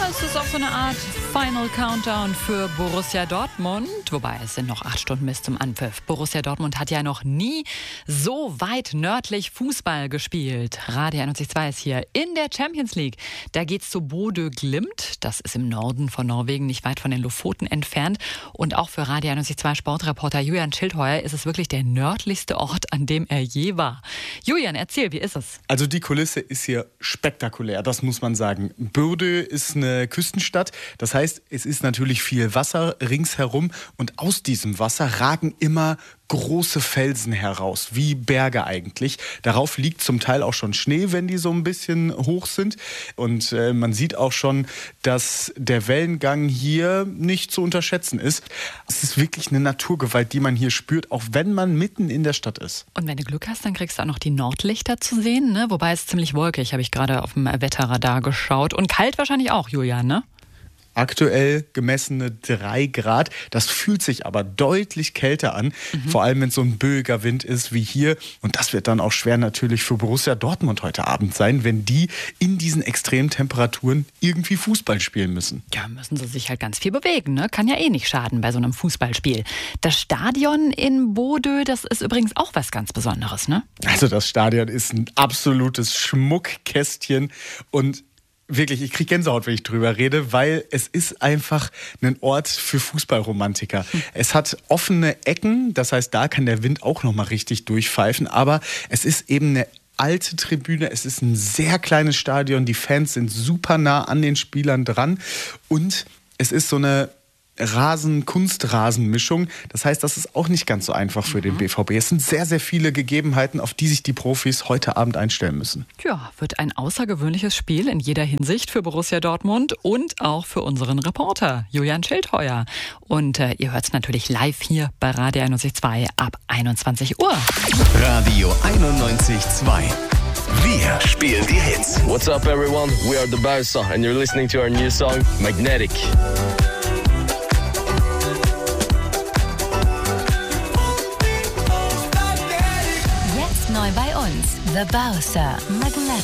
es ist auch so eine Art Final Countdown für Borussia Dortmund. Wobei, es sind noch 8 Stunden bis zum Anpfiff. Borussia Dortmund hat ja noch nie so weit nördlich Fußball gespielt. Radio 91.2 ist hier in der Champions League. Da geht's zu Bodø Glimt. Das ist im Norden von Norwegen, nicht weit von den Lofoten entfernt. Und auch für Radio 91.2 Sportreporter Julian Schildheuer ist es wirklich der nördlichste Ort, an dem er je war. Julian, erzähl, wie ist es? Also die Kulisse ist hier spektakulär, das muss man sagen. Bodø ist eine Küstenstadt, das heißt, es ist natürlich viel Wasser ringsherum und aus diesem Wasser ragen immer große Felsen heraus, wie Berge eigentlich. Darauf liegt zum Teil auch schon Schnee, wenn die so ein bisschen hoch sind. Und man sieht auch schon, dass der Wellengang hier nicht zu unterschätzen ist. Es ist wirklich eine Naturgewalt, die man hier spürt, auch wenn man mitten in der Stadt ist. Und wenn du Glück hast, dann kriegst du auch noch die Nordlichter zu sehen, ne? Wobei es ziemlich wolkig, habe ich gerade auf dem Wetterradar geschaut. Und kalt wahrscheinlich auch, Julian, ne? Aktuell gemessene 3 Grad. Das fühlt sich aber deutlich kälter an. Vor allem, wenn es so ein böiger Wind ist wie hier. Und das wird dann auch schwer natürlich für Borussia Dortmund heute Abend sein, wenn die in diesen extremen Temperaturen irgendwie Fußball spielen müssen. Ja, müssen sie sich halt ganz viel bewegen, ne? Kann ja eh nicht schaden bei so einem Fußballspiel. Das Stadion in Bodø, das ist übrigens auch was ganz Besonderes, ne? Also das Stadion ist ein absolutes Schmuckkästchen und wirklich, ich kriege Gänsehaut, wenn ich drüber rede, weil es ist einfach ein Ort für Fußballromantiker. Es hat offene Ecken, das heißt, da kann der Wind auch nochmal richtig durchpfeifen, aber es ist eben eine alte Tribüne, es ist ein sehr kleines Stadion, die Fans sind super nah an den Spielern dran und es ist so eine Kunstrasenmischung. Das heißt, das ist auch nicht ganz so einfach für den BVB. Es sind sehr, sehr viele Gegebenheiten, auf die sich die Profis heute Abend einstellen müssen. Ja, wird ein außergewöhnliches Spiel in jeder Hinsicht für Borussia Dortmund und auch für unseren Reporter Julian Schildheuer. Und ihr hört es natürlich live hier bei Radio 91.2 ab 21 Uhr. Radio 91.2. Wir spielen die Hits. What's up, everyone? We are the Barca and you're listening to our new song, Magnetic. Neu bei uns, The Barca Magnetic.